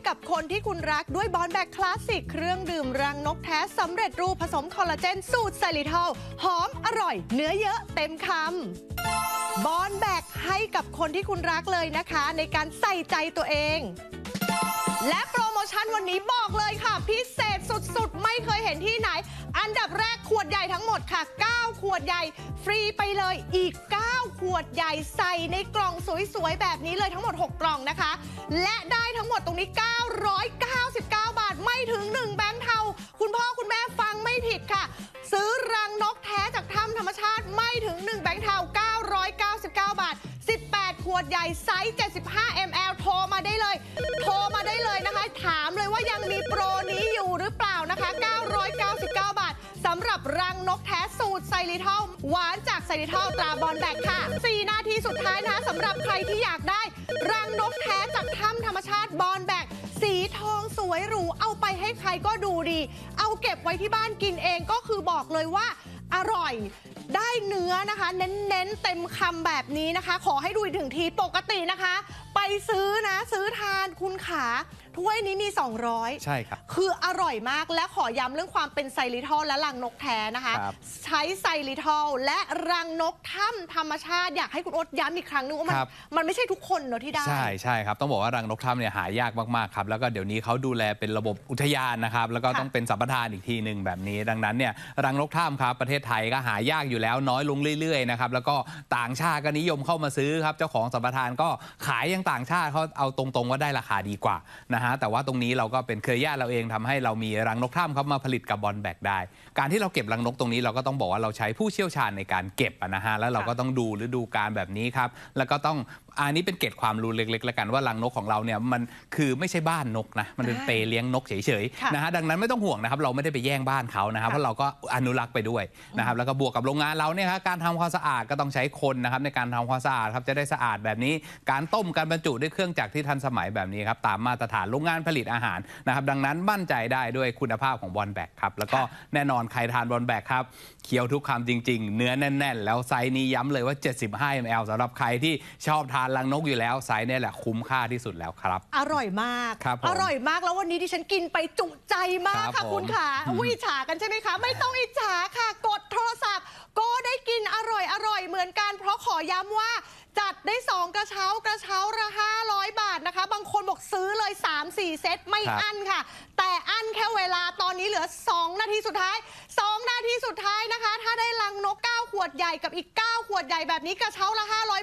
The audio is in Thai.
กับคนที่คุณรักด้วยบอนแบกคลาสสิกเครื่องดื่มรังนกแท้สำเร็จรูปผสมคอลลาเจนสูตรไซริทอลหอมอร่อยเนื้อเยอะเต็มคำบอนแบกให้กับคนที่คุณรักเลยนะคะในการใส่ใจตัวเองและโปรโมชั่นวันนี้บอกเลยค่ะพิเศษสุดๆไม่เคยเห็นที่ไหนอันดับแรกขวดใหญ่ทั้งหมดค่ะ9ขวดใหญ่ฟรีไปเลยอีก9ขวดใหญ่ใส่ในกล่องสวยๆแบบนี้เลยทั้งหมด6กล่องนะคะและได้ทั้งหมดตรงนี้999 บาทไม่ถึง1แบงค์เทาคุณพ่อคุณแม่ฟังไม่ผิดค่ะซื้อรังนกแท้จากถ้ำธรรมชาติไม่ถึง1แบงค์เทา999 บาท18ขวดใหญ่ไซส์75 ml โทรมาได้เลยนะคะถามเลยว่ายังมีโปรนี้อยู่หรือเปล่านะคะ999 บาทสำหรับรังนกแท้สูตรไซริทอลหวานจากไซริทอลตราบอนแบกค่ะ4นาทีสุดท้ายนะคะสำหรับใครที่อยากได้รังนกแท้จากถ้ำธรรมชาติบอนแบกสีทองสวยหรูเอาไปให้ใครก็ดูดีเอาเก็บไว้ที่บ้านกินเองก็คือบอกเลยว่าอร่อยได้เนื้อนะคะเน้นเต็มคำแบบนี้นะคะขอให้ดูอีกถึงทีปกตินะคะไปซื้อทานคุณขาถ้วยนี้มี200ใช่ครับคืออร่อยมากและขอย้ำเรื่องความเป็นไซริทอลและรังนกแท้นะคะใช้ไซริทอลและรังนกถ้ำธรรมชาติอยากให้คุณโอ๊ตย้ำอีกครั้งนึงว่ามันไม่ใช่ทุกคนเนอะที่ได้ใช่ครับต้องบอกว่ารังนกถ้ำเนี่ยหายากมากๆครับแล้วก็เดี๋ยวนี้เขาดูแลเป็นระบบอุทยานนะครับแล้วก็ต้องเป็นสัมปทานอีกทีหนึ่งแบบนี้ดังนั้นเนี่ยรังนกถ้ำครับประเทศไทยก็หายากอยู่แล้วน้อยลงเรื่อยๆนะครับแล้วก็ต่างชาติก็นิยมเข้ามาซื้อครับเจ้าของสัมปทานก็ขายยังต่างชาติเขาเอาตรงๆว่าได้ราคาดีกว่านะฮะแต่ว่าตรงนี้เราก็เป็นเครือญาติเราเองทำให้เรามีรังนกถ้ำครับมาผลิตกับบอนแบกได้การที่เราเก็บรังนกตรงนี้เราก็ต้องบอกว่าเราใช้ผู้เชี่ยวชาญในการเก็บนะฮะแล้วเราก็ต้องดูฤดูกาลแบบนี้ครับแล้วก็ต้องอันนี้เป็นเกร็ดความรู้เล็กๆแล้วกันว่ารังนกของเราเนี่ยมันคือไม่ใช่บ้านนกนะมันเป็นเปเลี้ยงนกเฉยๆนะฮะดังนั้นไม่ต้องห่วงนะครับเราไม่ได้ไปแย่งบ้านเขานะครับเพราะเราก็อนุรักษ์ไปด้วยนะครับแล้วก็บวกกับโรงงานเราเนี่ยครับการทำความสะอาดก็ต้องใช้คนนะครับในการทำความสะอาดครับจะได้สะอาดแบบนี้การต้มการบรรจุด้วยเครื่องจักรที่ทันสมัยแบบนี้ครับตามมาตรฐานโรงงานผลิตอาหารนะครับดังนั้นมั่นใจได้ด้วยคุณภาพของบอนแบกครับแล้วก็แน่นอนใครทานบอนแบกครับเคี้ยวทุกคำจริงๆเนื้อแน่นๆแล้วไซส์นี้ย้ำเลยว่า75 ml สำหรับใครที่ชอบทานรังนกอยู่แล้วไซส์นี่แหละคุ้มค่าที่สุดแล้วครับอร่อยมากอร่อยมากแล้ววันนี้ดิฉันกินไปจุใจมากค่ะคุณขาอิจฉากันใช่ไหมคะไม่ต้องอิจฉาค่ะกดโทรศัพท์ก็ได้กินอร่อยเหมือนกันเพราะขอย้ำว่าจัดได้2กระเช้าละ500 บาทนะคะบางคนบอกซื้อเลย 3-4 เซตไม่อั้นค่ะแต่อั้นแค่เวลาตอนนี้เหลือ2นาทีสุดท้ายนะคะถ้าได้รังนก9ขวดใหญ่กับอีก9ขวดใหญ่แบบนี้กระเช้าละ500